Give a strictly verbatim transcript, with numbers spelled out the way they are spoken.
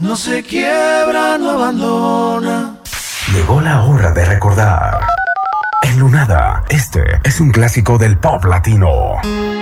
No se quiebra, no abandona. Llegó la hora de recordar. En Lunada, este es un clásico del pop latino.